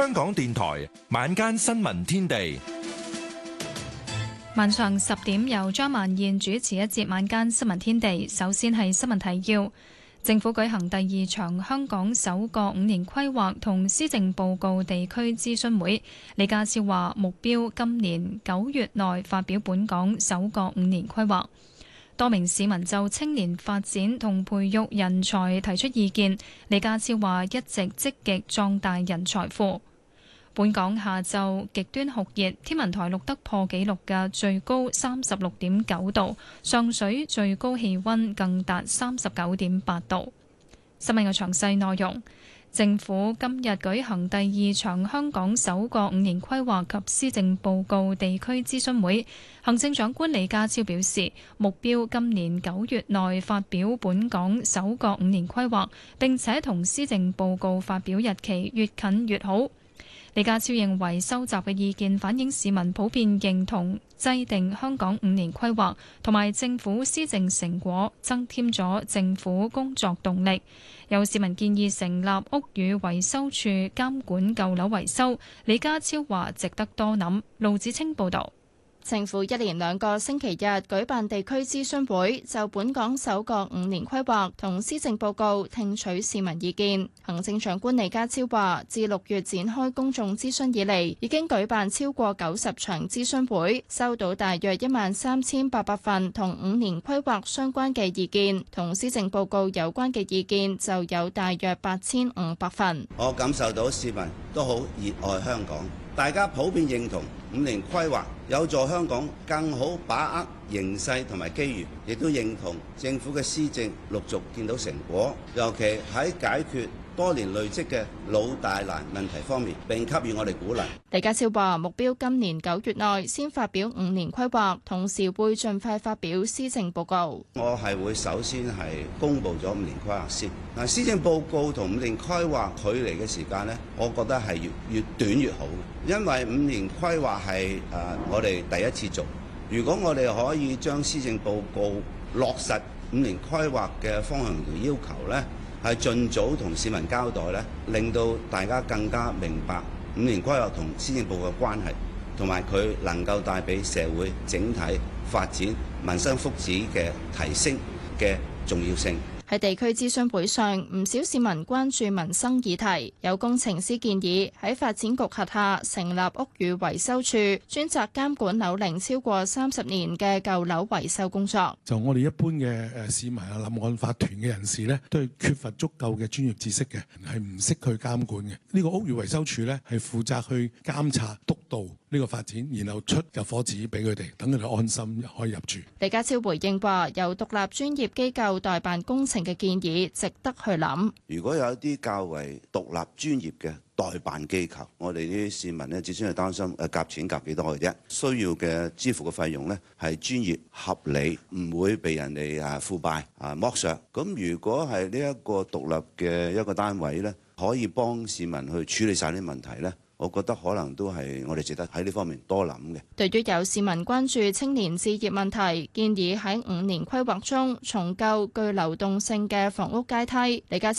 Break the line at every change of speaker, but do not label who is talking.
香港電台晚間新聞天地，
晚上10點由張曼燕主持一節晚間新聞天地。首先係新聞提要：政府舉行第2場香港首個5年規劃同施政報告地區諮詢會。李家超話目標今年9月內發表本港首個5年規劃。多名市民就青年發展同培育人才提出意見。李家超話一直積極壯大人才庫。本港下晝極端酷熱，天文台錄得破紀錄嘅最高36.9度，上水最高氣溫更達39.8度。新聞嘅詳細內容。政府今日舉行第2場香港首個5年規劃及施政報告地區諮詢會。行政長官李家超表示，目標今年9月內發表本港首個5年規劃，並且同施政報告發表日期越近越好。李家超認為收集嘅意見反映市民普遍認同制定香港5年規劃同埋政府施政成果，增添咗政府工作動力。有市民建議成立屋宇維修處監管舊樓維修，李家超話值得多諗。盧子清報導。
政府一連2個星期日舉辦地區諮詢會，就本港首個5年規劃同施政報告聽取市民意見。行政長官李家超話，自6月展開公眾諮詢以嚟，已經舉辦超過90場諮詢會，收到大約13800份同5年規劃相關嘅意見，同施政報告有關嘅意見就有大約8500份。
我感受到市民都好熱愛香港，大家普遍認同5年規劃有助香港更好把握形勢同埋機遇，亦都認同政府嘅施政陸續見到成果，尤其喺解決多年累積嘅老大難問題方面，並給予我哋鼓勵。
李家超話目標今年9月內先發表5年規劃，同時會盡快發表施政報告。
我係會首先係公布咗5年規劃先。嗱，施政報告同5年規劃距離嘅時間呢，我覺得係越短越好，因為5年規劃係我哋第一次做。如果我哋可以將施政報告落實5年規劃嘅方向同要求呢，係盡早同市民交代咧，令到大家更加明白5年規劃同施政報告嘅關係，同埋佢能夠帶俾社會整體發展、民生福祉嘅提升嘅重要性。
喺地區諮詢會上，唔少市民關注民生議題，有工程師建議喺發展局轄下成立屋宇維修處，專責監管樓齡超過30年嘅舊樓維修工作。
就我哋一般嘅市民啊，立案法團嘅人士呢，都係缺乏足夠嘅專業知識嘅，係唔識去監管嘅。呢個屋宇維修處呢，係負責去監察督導呢個發展，然後出入伙紙俾佢哋，等佢哋安心可以入住。
李家超回應話，由獨立專業機構代辦工程嘅建議值得去諗。
如果有一啲較為獨立專業嘅代辦機構，我哋啲市民呢，只需係擔心夾錢夾幾多嘅啫，需要嘅支付嘅費用呢，係專業合理，唔會被人哋腐敗剝削。咁如果係呢一個獨立嘅一個單位呢，可以幫市民去處理晒啲問題呢，我覺得可能都係我哋值得喺呢方面多諗嘅。
對於有市民關注青年置業問題，建議喺5年規劃中重構具流動性嘅房屋階梯。李家